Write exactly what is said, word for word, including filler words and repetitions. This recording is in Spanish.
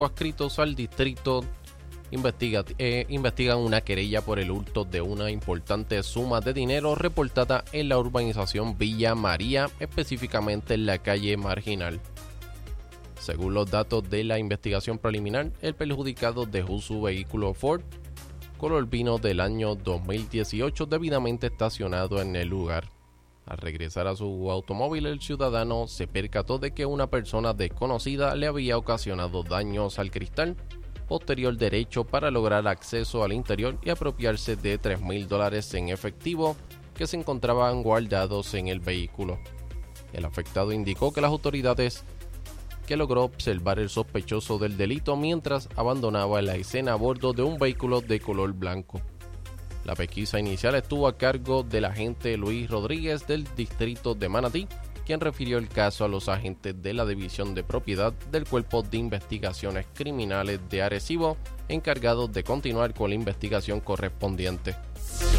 adscritos al distrito investiga, eh, investigan una querella por el hurto de una importante suma de dinero reportada en la urbanización Villa María, específicamente en la calle Marginal. Según los datos de la investigación preliminar, el perjudicado dejó su vehículo Ford color vino del año dos mil dieciocho debidamente estacionado en el lugar. Al regresar a su automóvil, el ciudadano se percató de que una persona desconocida le había ocasionado daños al cristal posterior derecho para lograr acceso al interior y apropiarse de tres mil dólares en efectivo que se encontraban guardados en el vehículo. El afectado indicó que las autoridades que logró observar el sospechoso del delito mientras abandonaba la escena a bordo de un vehículo de color blanco. La pesquisa inicial estuvo a cargo del agente Luis Rodríguez del distrito de Manatí, quien refirió el caso a los agentes de la División de Propiedad del Cuerpo de Investigaciones Criminales de Arecibo, encargados de continuar con la investigación correspondiente.